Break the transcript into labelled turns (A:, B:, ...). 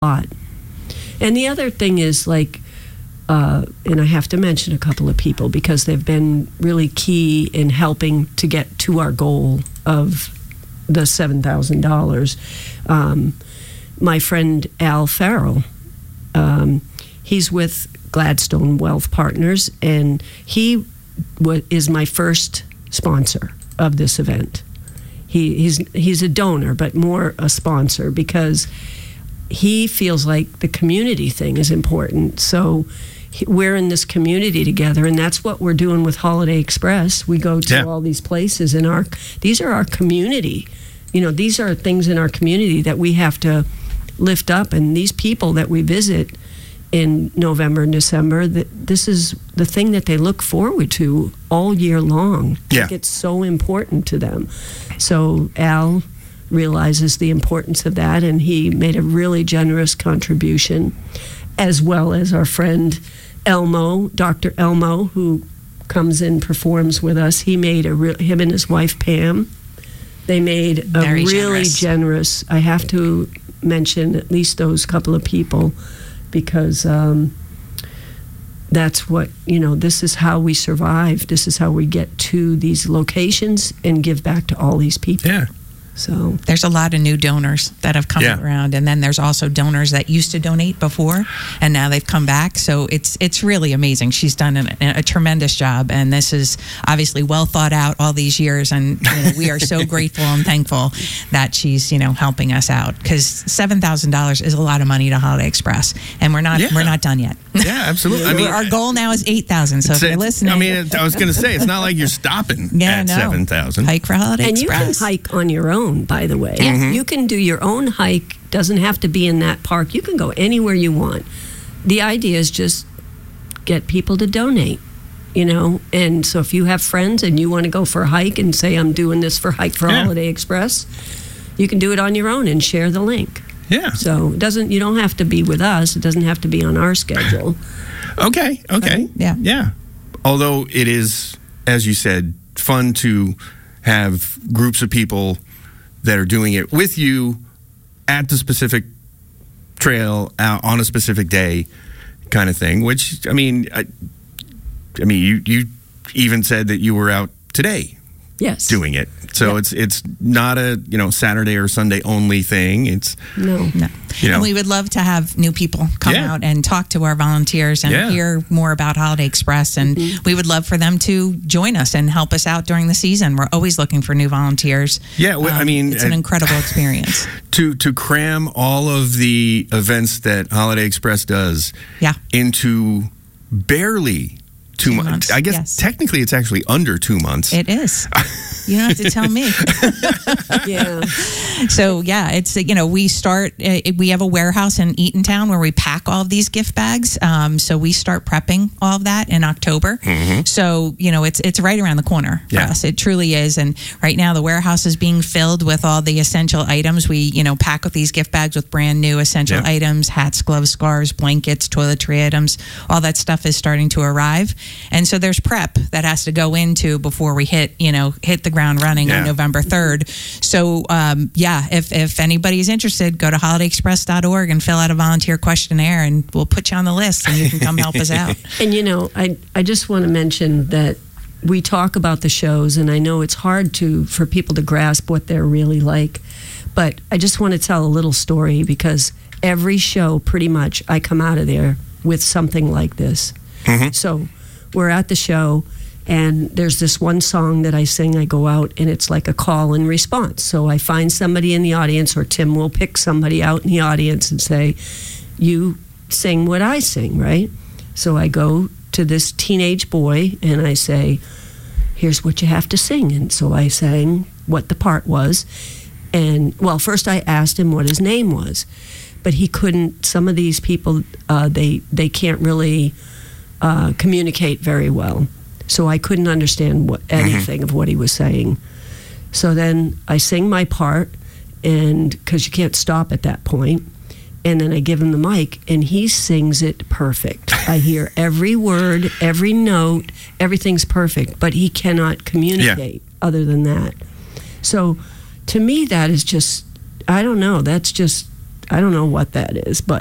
A: lot. And the other thing is, like, and I have to mention a couple of people because they've been really key in helping to get to our goal of the $7,000. My friend Al Farrell, he's with Gladstone Wealth Partners, and he is my first sponsor of this event. He's a donor, but more a sponsor because he feels like the community thing is important. So we're in this community together, and that's what we're doing with Holiday Express. We go to all these places, and these are our community. You know, these are things in our community that we have to lift up, and these people that we visit in November and December, this is the thing that they look forward to all year long.
B: Yeah.
A: It's so important to them. So Al realizes the importance of that, and he made a really generous contribution, as well as our friend Elmo, Dr. Elmo, who comes and performs with us. He made him and his wife Pam, they made a
C: Very
A: really generous. I have to mention at least those couple of people because that's what, this is how we survive. This is how we get to these locations and give back to all these people.
B: Yeah.
A: So
C: there's a lot of new donors that have come around, and then there's also donors that used to donate before, and now they've come back. So it's really amazing. She's done a tremendous job, and this is obviously well thought out all these years, and we are so grateful and thankful that she's helping us out, because $7,000 is a lot of money to Holiday Express, and we're not done yet.
B: Yeah, absolutely. I mean,
C: our goal now is $8,000. So if you're listening,
B: I mean, I was going to say it's not like you're stopping at $7,000.
C: Hike for Holiday Express.
A: And you can hike on your own, by the way.
C: Yeah.
A: You can do your own hike. Doesn't have to be in that park. You can go anywhere you want. The idea is just get people to donate, And so if you have friends and you want to go for a hike and say, I'm doing this for Hike for Holiday Express, you can do it on your own and share the link.
B: Yeah.
A: So you don't have to be with us. It doesn't have to be on our schedule.
B: Okay. Yeah. Although it is, as you said, fun to have groups of people that are doing it with you at the specific trail on a specific day kind of thing, which, I mean, you even said that you were out today.
A: Yes.
B: Doing it. So it's not a, Saturday or Sunday only thing. It's
A: no.
C: And we would love to have new people come out and talk to our volunteers and hear more about Holiday Express. And we would love for them to join us and help us out during the season. We're always looking for new volunteers.
B: Yeah, I mean,
C: it's an incredible experience.
B: To cram all of the events that Holiday Express does into barely 2 months. I guess technically it's actually under 2 months.
C: It is. You don't have to tell me.
A: Yeah.
C: So, it's, we have a warehouse in Eatontown where we pack all of these gift bags. So we start prepping all of that in October. Mm-hmm. So, it's right around the corner for us. It truly is. And right now the warehouse is being filled with all the essential items. We, pack up these gift bags with brand new essential items, hats, gloves, scarves, blankets, toiletry items. All that stuff is starting to arrive. And so there's prep that has to go into before we hit the ground running on November 3rd. So, if anybody's interested, go to holidayexpress.org and fill out a volunteer questionnaire, and we'll put you on the list and you can come help us out.
A: And, I just want to mention that we talk about the shows, and I know it's hard for people to grasp what they're really like, but I just want to tell a little story, because every show, pretty much, I come out of there with something like this. Mm-hmm. So we're at the show, and there's this one song that I sing. I go out, and it's like a call and response. So I find somebody in the audience, or Tim will pick somebody out in the audience and say, you sing what I sing, right? So I go to this teenage boy, and I say, here's what you have to sing. And so I sang what the part was. And, well, first I asked him what his name was. But he couldn't. Some of these people, they can't really communicate very well. So I couldn't understand anything of what he was saying. So then I sing my part, and because you can't stop at that point, and then I give him the mic, and he sings it perfect. I hear every word, every note, everything's perfect, but he cannot communicate other than that. So to me, that is just, I don't know, that's just, I don't know what that is, but